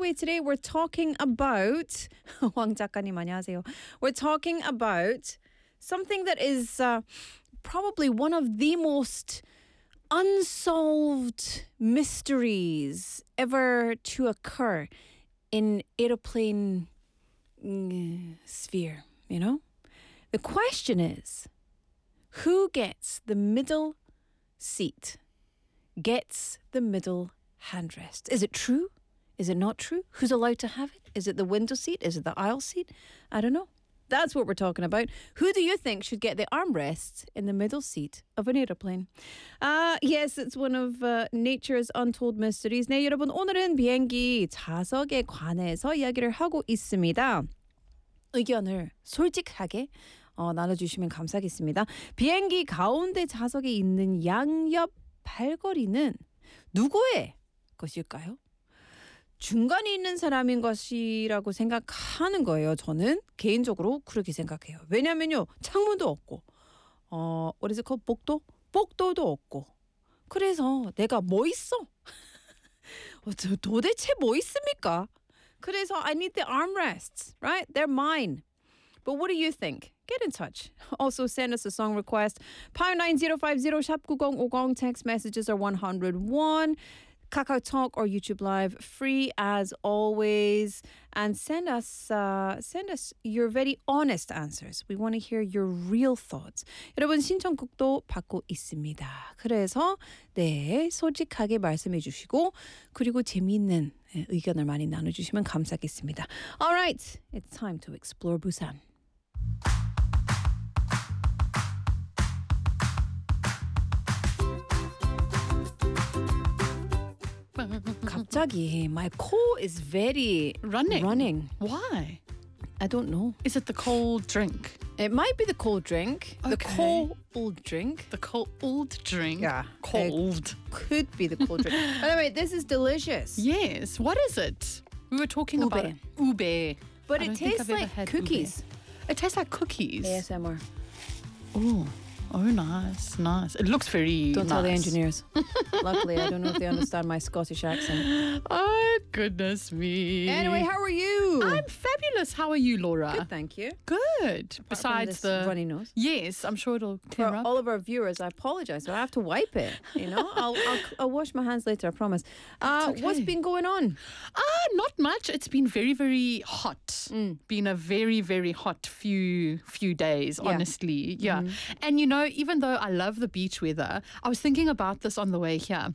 anyway, today we're talking about 황 작가님 안녕하세요. We're talking about something that is probably one of the most unsolved mysteries ever to occur in aeroplane sphere, you know? The question is, who gets the middle seat? Gets the middle handrest? Is it true? Is it not true? Who's allowed to have it? Is it the window seat? Is it the aisle seat? I don't know. That's what we're talking about. Who do you think should get the armrests in the middle seat of an aeroplane? Yes, it's one of nature's untold mysteries. 네, 여러분, 오늘은 비행기 좌석에 관해서 이야기를 하고 있습니다. 의견을 솔직하게 나눠주시면 감사하겠습니다. 비행기 가운데 좌석에 있는 양옆 발걸이는 누구의 것일까요? 중간에 있는 사람인 것이라고 생각하는 거예요. 저는 개인적으로 그렇게 생각해요. 왜냐면요, 창문도 없고, what is it called? 복도도 없고. 그래서 내가 뭐 있어? 도대체 뭐 있습니까? 그래서 I need the armrests, right? They're mine. But what do you think? Get in touch. Also send us a song request. pound 9050 샵 9050. Text messages are 101. Kakao Talk or YouTube Live, free as always. And send us your very honest answers. We want to hear your real thoughts. 여러분 신청곡도 받고 있습니다. 그래서 네, 솔직하게 말씀해 주시고 그리고 재미있는 의견을 많이 나눠주시면 감사하겠습니다. Alright, it's time to explore Busan. 갑자기 my cold is very running. Why? I don't know. Is it the cold drink? It might be the cold drink. Okay. The cold drink. The cold drink? Yeah. Cold. Could be the cold drink. By the way, this is delicious. Yes. What is it? We were talking about ube. But it tastes like cookies. Ube. It tastes like cookies. ASMR. Oh, nice. It looks very Don't nice. tell the engineers. Luckily, I don't know if they understand my Scottish accent. Oh, goodness me. Anyway, how are you? I'm fabulous. How are you, Laura? Good, thank you. Good. Besides this the runny nose. Yes, I'm sure it'll clear For up. all of our viewers, I apologize. So I have to wipe it. You know, I'll wash my hands later. I promise. Okay. What's been going on? Not much. It's been very, very hot. Been a very, very hot few days, honestly. Yeah. And you know, even though I love the beach weather, I was thinking about this on the way here.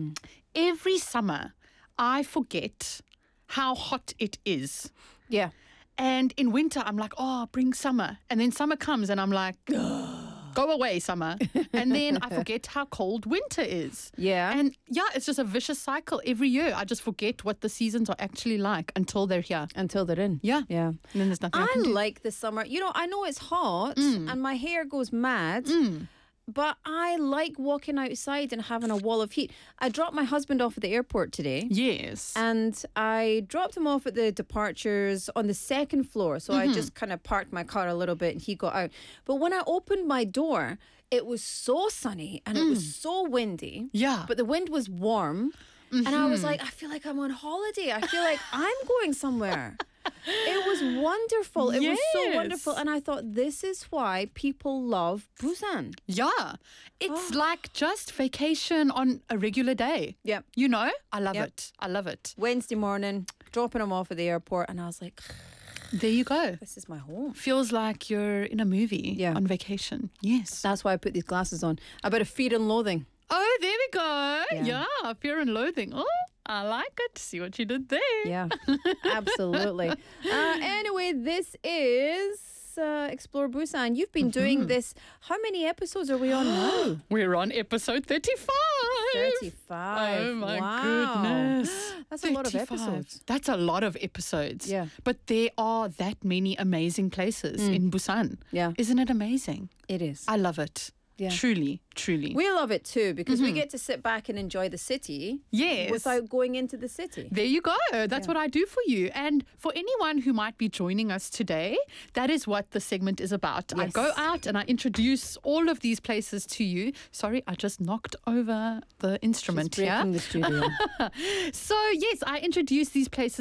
Every summer, I forget how hot it is. Yeah. And in winter, I'm like, oh, bring summer. And then summer comes and I'm like, go away, summer. And then I forget how cold winter is. Yeah. And yeah, it's just a vicious cycle every year. I just forget what the seasons are actually like until they're here. Until they're in. Yeah. Yeah. And then there's nothing I I can do. like the summer. You know, I know it's hot and my hair goes mad. But I like walking outside and having a wall of heat. I dropped my husband off at the airport today. Yes. And I dropped him off at the departures on the second floor. So I just kind of parked my car a little bit and he got out. But when I opened my door, it was so sunny and it was so windy. Yeah. But the wind was warm. And I was like, I feel like I'm on holiday. I feel like I'm going somewhere. It was wonderful. It was so Yes. wonderful. And I thought, this is why people love Busan. Yeah. It's like just vacation on a regular day. Yep. You know? I love Yep. it. I love it. Wednesday morning, dropping him off at the airport. And I was like, There you go. this is my home. Feels like you're in a movie on vacation. Yes. That's why I put these glasses on. A bit of Fear and Loathing. Oh, there we go. Yeah. Yeah, Fear and Loathing. Oh, I like it. See what you did there. Yeah, absolutely. Anyway, this is Explore Busan. You've been doing this. How many episodes are we on now? We're on episode 35. 35. Oh, my Wow. goodness. That's a lot of 35. episodes. That's a lot of episodes. Yeah. But there are that many amazing places in Busan. Yeah. Isn't it amazing? It is. I love it. Yeah. Truly. We love it too because we get to sit back and enjoy the city Yes. without going into the city. There you go. That's what I do for you. And for anyone who might be joining us today, that is what the segment is about. I Yes. go out and I introduce all of these places to you. Sorry, I just knocked over the instrument She's breaking here. the studio. So, yes, I introduce these places